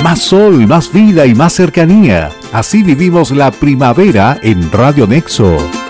Más sol, más vida y más cercanía. Así vivimos la primavera en Radio Nexo.